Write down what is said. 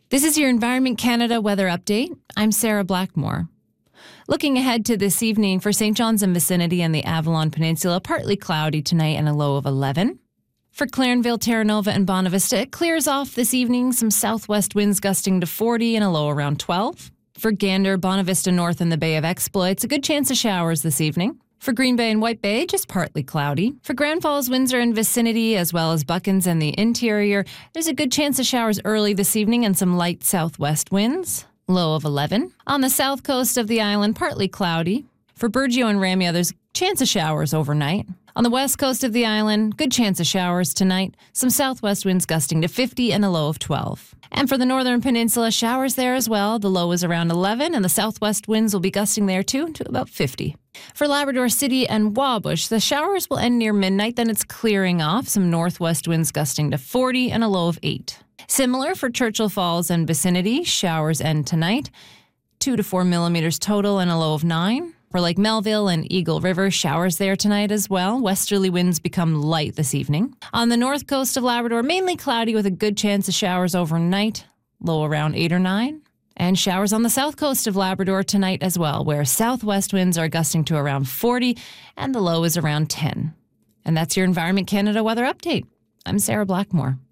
This is your Environment Canada weather update. I'm Sarah Blackmore. Looking ahead to this evening for St. John's and vicinity and the Avalon Peninsula, partly cloudy tonight and a low of 11. For Clarenville, Terra Nova, and Bonavista, it clears off this evening. Some southwest winds gusting to 40 and a low around 12. For Gander, Bonavista North, and the Bay of Exploits, a good chance of showers this evening. For Green Bay and White Bay, just partly cloudy. For Grand Falls, Windsor, and vicinity, as well as Buckens and the interior, there's a good chance of showers early this evening and some light southwest winds. Low of 11. On the south coast of the island, partly cloudy. For Burgeo and Ramia, there's a chance of showers overnight. On the west coast of the island, good chance of showers tonight. Some southwest winds gusting to 50 and a low of 12. And for the northern peninsula, showers there as well. The low is around 11, and the southwest winds will be gusting there too to about 50. For Labrador City and Wabush, the showers will end near midnight, then it's clearing off. Some northwest winds gusting to 40 and a low of 8. Similar for Churchill Falls and vicinity, showers end tonight. 2 to 4 millimeters total and a low of 9. For Lake Melville and Eagle River, showers there tonight as well. Westerly winds become light this evening. On the north coast of Labrador, mainly cloudy with a good chance of showers overnight, low around 8 or 9. And showers on the south coast of Labrador tonight as well, where southwest winds are gusting to around 40 and the low is around 10. And that's your Environment Canada weather update. I'm Sarah Blackmore.